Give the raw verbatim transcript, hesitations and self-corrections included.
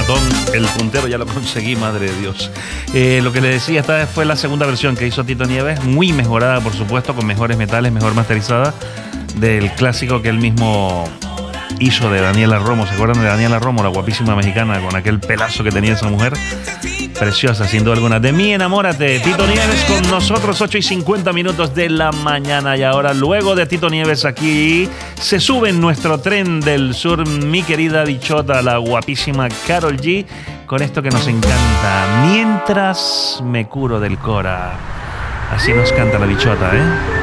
botón, el puntero ya lo conseguí, madre de Dios. Eh, lo que le decía, esta fue la segunda versión que hizo Tito Nieves, muy mejorada, por supuesto, con mejores metales, mejor masterizada, del clásico que él mismo hizo de Daniela Romo. ¿Se acuerdan de Daniela Romo, la guapísima mexicana, con aquel pelazo que tenía esa mujer? Preciosa, sin duda alguna. De mí enamórate. Tito Nieves con nosotros, ocho y cincuenta minutos de la mañana. Y ahora, luego de Tito Nieves aquí, se sube en nuestro tren del sur mi querida bichota, la guapísima Karol G, con esto que nos encanta. Mientras me curo del cora. Así nos canta la bichota, ¿eh?